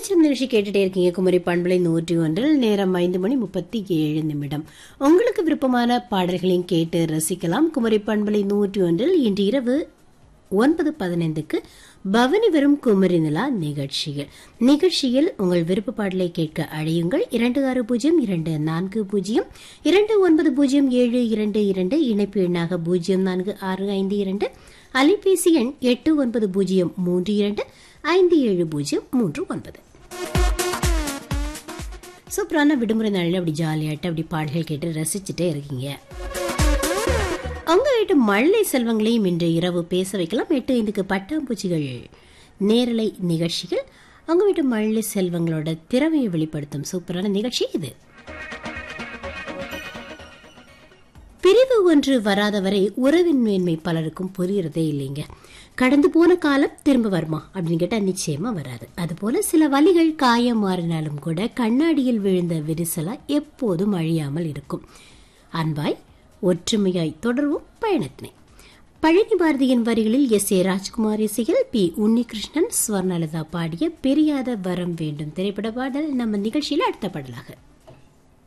வண்ணாச்சரம் நிகழ்ச்சி கேட்டுட்டே இருக்கீங்க. குமரி பண்பலை 101 நேரம் 5:37. உங்களுக்கு விருப்பமான பாடல்களையும் கேட்டு ரசிக்கலாம். குமரி பண்பலை 101 இன்று இரவு 9:15 பவனி வரும் குமரி நிலா நிகழ்ச்சியில் உங்கள் விருப்ப பாடலை கேட்க அழையுங்கள். 260290290722 இணைப்பு எண்ணாக 0465 அலைபேசி எண் 8903257039. சூப்பரான விடுமுறை நாளில் அப்படி ஜாலியாட்டு அப்படி பாடல்கள் கேட்டு ரசிச்சுட்டே இருக்கீங்க. அவங்க வீட்டு மழலை செல்வங்களையும் இன்று இரவு பேச வைக்கலாம். 8:05 பட்டாம்பூச்சிகள் நேரலை நிகழ்ச்சிகள் அவங்க வீட்டு மழலை செல்வங்களோட திறமையை வெளிப்படுத்தும் சூப்பரான நிகழ்ச்சி இது. பிரிவு ஒன்று வராத வரை உறவின் மேன்மை பலருக்கும் புரியறதே இல்லைங்க. கடந்து போன காலம் திரும்ப வருமா அப்படின்னு கேட்டா நிச்சயமா வராது. அதுபோல சில வலிகள் காயம் மாறினாலும் கூட கண்ணாடியில் விழுந்த விரிசலா எப்போதும் அழியாமல் இருக்கும். அன்பாய் ஒற்றுமையாய் தொடர்வும் பயணத்தினை. பழனி பாரதியின் வரிகளில் S.A. ராஜ்குமார் இசையில் P. உன்னிகிருஷ்ணன் ஸ்வர்ணலதா பாடிய பிரியாத வரம் வேண்டும் திரைப்பட பாடல் நம்ம நிகழ்ச்சியில் அடுத்த பாடலாக.